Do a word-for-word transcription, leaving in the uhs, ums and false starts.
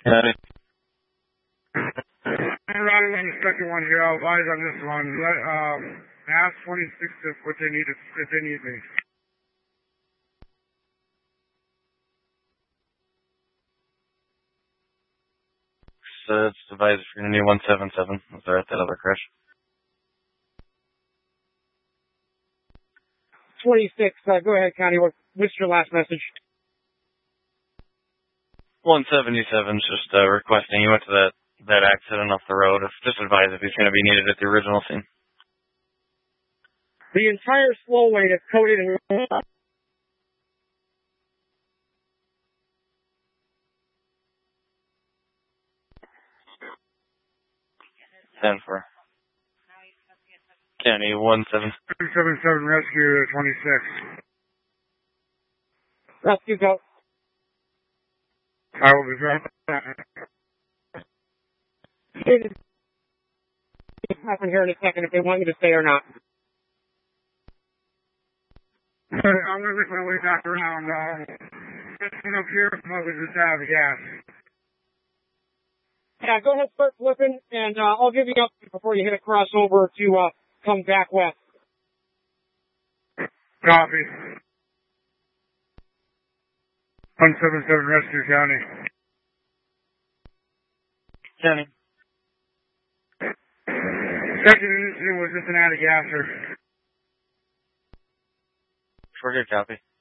Got it. Rather than the second one here, I'll advise on this one. Let, um, ask twenty-six if what they need, if they need me. So it's advised for Unity one seven seven. Was there at that other crash? twenty-six, uh, go ahead, Connie. What, what's your last message? one seventy-seven, just uh, requesting he went to that, that accident off the road. If, just advise if he's going to be needed at the original scene. The entire slow lane is coated in... ten four. County one seven. seven seven rescue twenty-six. Rescue go. I will be driving. It's happen here in a second if they want you to stay or not. I'm going to make my way back around. Uh, getting up here, I'm going to just have the gas. Yeah, go ahead, start flipping, and uh, I'll give you up before you hit a crossover to uh, come back west. Copy. one seven seven Rescue County. County. Second incident was just an anti-gasser. For good copy.